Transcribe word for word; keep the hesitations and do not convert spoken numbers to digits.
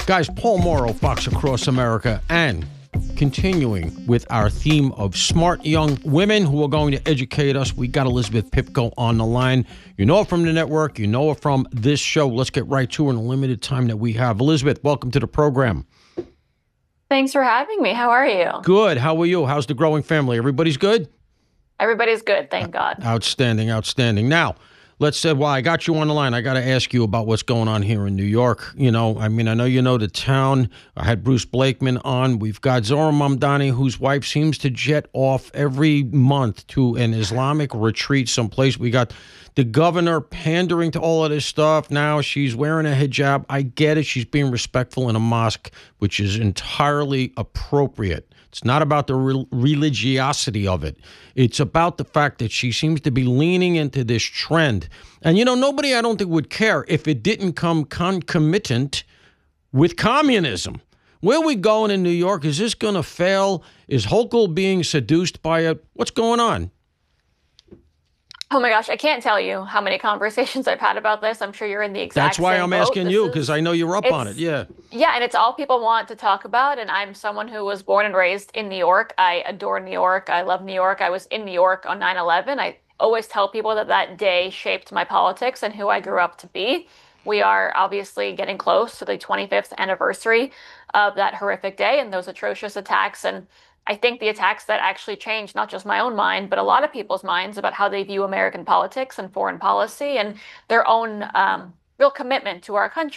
Guys, Paul Morrow, Fox Across America, and continuing with our theme of smart young women who are going to educate us. We got Elizabeth Pipko on the line. You know her from the network. You know her from this show. Let's get right to her in the limited time that we have. Elizabeth, welcome to the program. Thanks for having me. How are you? Good. How are you? How's the growing family? Everybody's good? Everybody's good, thank God. Outstanding, outstanding. Now, let's say, well, I got you on the line. I got to ask you about what's going on here in New York. You know, I mean, I know you know the town. I had Bruce Blakeman on. We've got Zohran Mamdani, whose wife seems to jet off every month to an Islamic retreat someplace. We got the governor pandering to all of this stuff. Now she's wearing a hijab. I get it. She's being respectful in a mosque, which is entirely appropriate. It's not about the re- religiosity of it. It's about the fact that she seems to be leaning into this trend. And, you know, nobody, I don't think, would care if it didn't come concomitant with communism. Where are we going in New York? Is this going to fail? Is Hochul being seduced by it? What's going on? Oh my gosh, I can't tell you how many conversations I've had about this. I'm sure you're in the exact That's why same I'm boat. asking This you, is- because I know you're up on it. it's- Yeah. Yeah, and it's all people want to talk about. And I'm someone who was born and raised in New York. I adore New York. I love New York. I was in New York on nine eleven. I always tell people that that day shaped my politics and who I grew up to be. We are obviously getting close to the twenty-fifth anniversary of that horrific day and those atrocious attacks. And I think the attacks that actually changed not just my own mind, but a lot of people's minds about how they view American politics and foreign policy and their own um, real commitment to our country.